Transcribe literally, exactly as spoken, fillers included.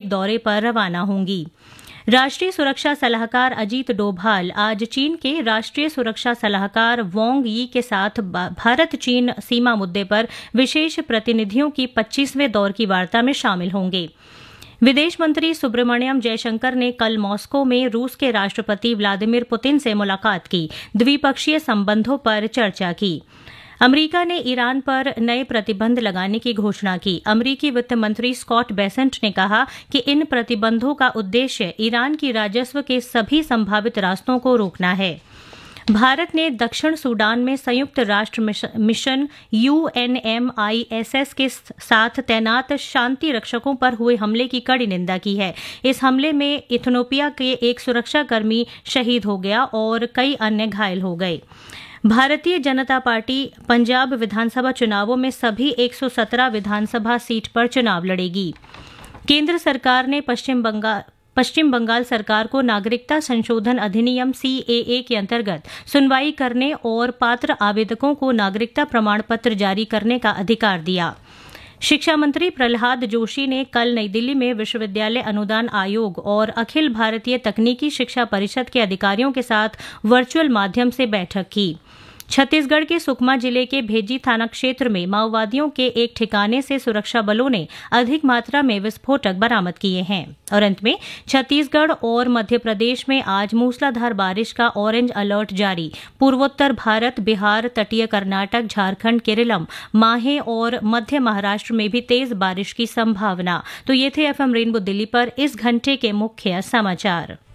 दौरे पर रवाना होंगी। राष्ट्रीय सुरक्षा सलाहकार अजीत डोभाल आज चीन के राष्ट्रीय सुरक्षा सलाहकार वांग यी के साथ भारत चीन सीमा मुद्दे पर विशेष प्रतिनिधियों की पच्चीसवें दौर की वार्ता में शामिल होंगे। विदेश मंत्री सुब्रमण्यम जयशंकर ने कल मॉस्को में रूस के राष्ट्रपति व्लादिमीर पुतिन से मुलाकात की, द्विपक्षीय संबंधों पर चर्चा की। अमेरिका ने ईरान पर नए प्रतिबंध लगाने की घोषणा की। अमेरिकी वित्त मंत्री स्कॉट बेसेंट ने कहा कि इन प्रतिबंधों का उद्देश्य ईरान की राजस्व के सभी संभावित रास्तों को रोकना है। भारत ने दक्षिण सूडान में संयुक्त राष्ट्र mission you N M I S S के साथ तैनात शांति रक्षकों पर हुए हमले की कड़ी निंदा की है। इस हमले में इथियोपिया के एक सुरक्षाकर्मी शहीद हो गया और कई अन्य घायल हो गए। भारतीय जनता पार्टी पंजाब विधानसभा चुनावों में सभी एक सौ सत्रह विधानसभा सीट पर चुनाव लड़ेगी। केंद्र सरकार ने पश्चिम बंगाल पश्चिम बंगाल सरकार को नागरिकता संशोधन अधिनियम सी ए ए के अंतर्गत सुनवाई करने और पात्र आवेदकों को नागरिकता प्रमाण पत्र जारी करने का अधिकार दिया। शिक्षा मंत्री प्रहलाद जोशी ने कल नई दिल्ली में विश्वविद्यालय अनुदान आयोग और अखिल भारतीय तकनीकी शिक्षा परिषद के अधिकारियों के साथ वर्चुअल माध्यम से बैठक की। छत्तीसगढ़ के सुकमा जिले के भेजी थाना क्षेत्र में माओवादियों के एक ठिकाने से सुरक्षा बलों ने अधिक मात्रा में विस्फोटक बरामद किए हैं। और अंत में छत्तीसगढ़ और मध्य प्रदेश में आज मूसलाधार बारिश का ऑरेंज अलर्ट जारी। पूर्वोत्तर भारत, बिहार, तटीय कर्नाटक, झारखंड, केरलम, माहे और मध्य महाराष्ट्र में भी तेज बारिश की संभावना। तो ये थे एफएम रेनबो दिल्ली पर इस घंटे के मुख्य समाचार।